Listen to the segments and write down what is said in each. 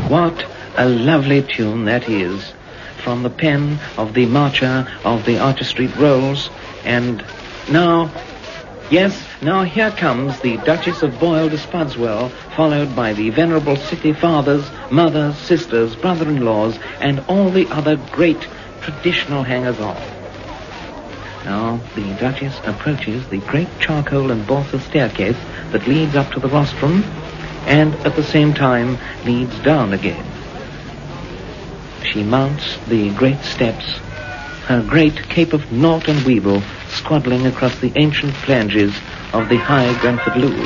What a lovely tune that is, from the pen of the marcher of the Archer Street Rolls. And now here comes the Duchess of Boyle de Spudswell, followed by the venerable city fathers, mothers, sisters, brother-in-laws, and all the other great traditional hangers-on. Now the Duchess approaches the great charcoal and balsa staircase that leads up to the rostrum, and at the same time leads down again. She mounts the great steps, her great cape of Naut and Weevil squaddling across the ancient flanges of the high Grenford Louvre.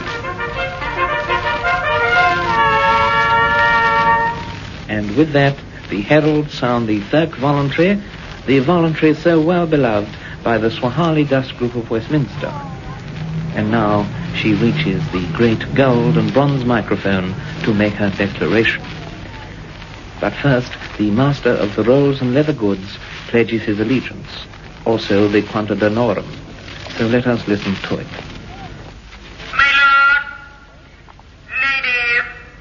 And with that, the heralds sound the third voluntary, the voluntary so well beloved by the Swahili dust group of Westminster. And now she reaches the great gold and bronze microphone to make her declaration. But first, the master of the rolls and leather goods pledges his allegiance, also the Quanta Danorum. So let us listen to it. My lord, ladies,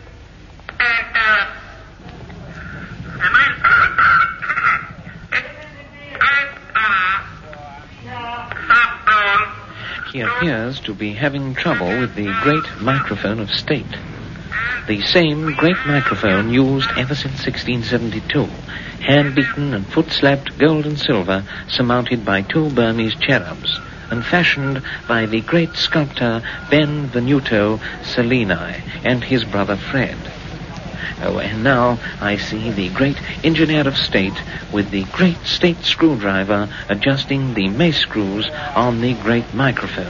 He appears to be having trouble with the great microphone of state. The same great microphone used ever since 1672, hand-beaten and foot-slapped gold and silver, surmounted by two Burmese cherubs, and fashioned by the great sculptor Ben Venuto Cellini and his brother Fred. Oh, and now I see the great engineer of state with the great state screwdriver adjusting the mace screws on the great microphone.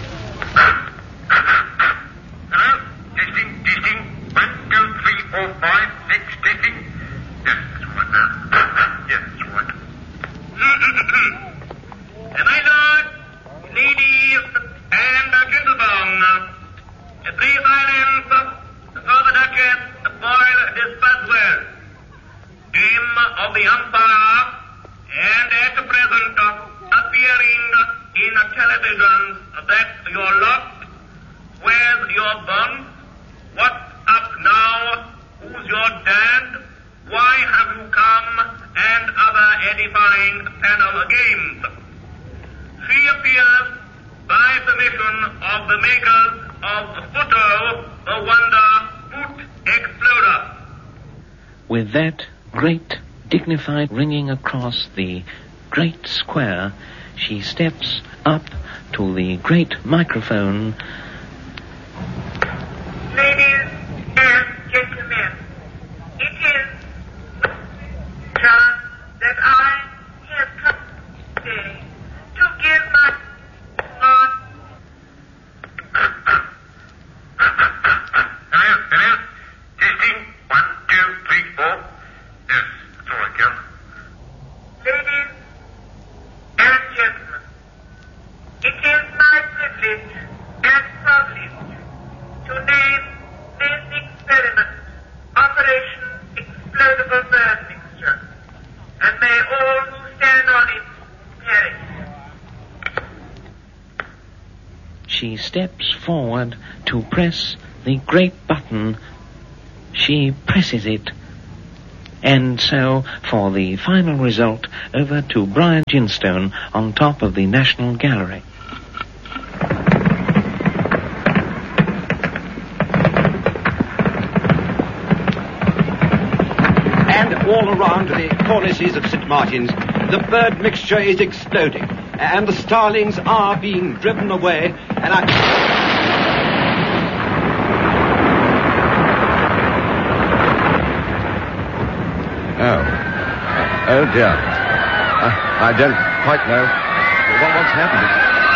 With that great, dignified ringing across the great square, she steps up to the great microphone. ladies and gentlemen, it is just that I have come today to give my thought. Testing. 1, 2, 3, 4. Yes, that's all I can. Ladies and gentlemen, it is my privilege and privilege to name this experiment Operation Explodable Burn Mixture, and may all who stand on it perish. She steps forward to press the great button. She presses it. And so, for the final result, over to Brian Ginstone on top of the National Gallery. And all around the cornices of St. Martin's, the bird mixture is exploding, and the starlings are being driven away, and Oh dear. I don't quite know what's happening.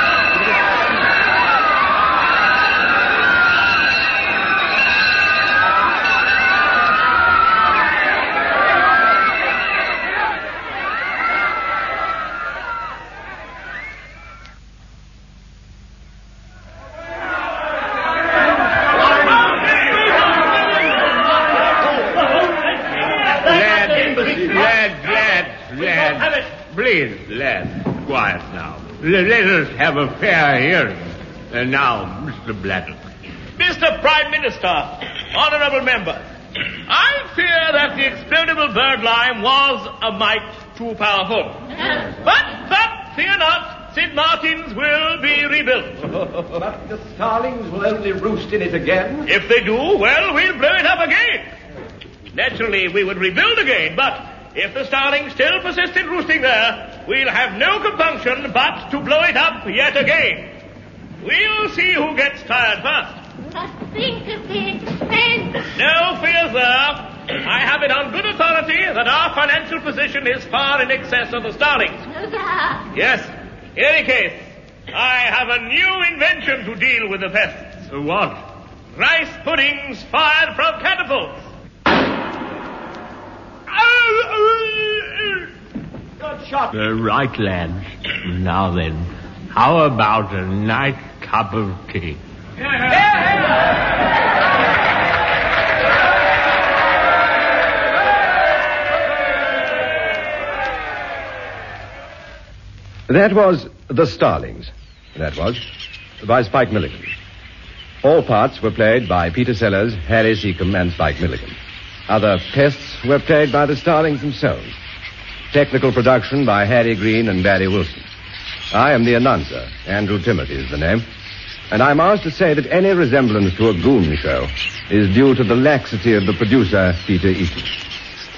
Lads, please, lads, quiet now. Let us have a fair hearing. And now, Mr. Bladdock. Mr. Prime Minister, honorable members, I fear that the explodable bird lime was a mite too powerful. But, fear not, St. Martin's will be rebuilt. But the starlings will only roost in it again. If they do, well, we'll blow it up again. Naturally, we would rebuild again, but if the starlings still persist in roosting there, we'll have no compunction but to blow it up yet again. We'll see who gets tired first. But think of the expense. No fears there. I have it on good authority that our financial position is far in excess of the starlings. Yes. In any case, I have a new invention to deal with the pests. What? Rice puddings fired from catapults. Good shot. Right, lads. Now then, how about a nice cup of tea? That was The Starlings. That was by Spike Milligan. All parts were played by Peter Sellers, Harry Seacombe, and Spike Milligan. Other pests were played by the Starlings themselves. Technical production by Harry Green and Barry Wilson. I am the announcer. Andrew Timothy is the name. And I'm asked to say that any resemblance to a goon show is due to the laxity of the producer, Peter Eaton.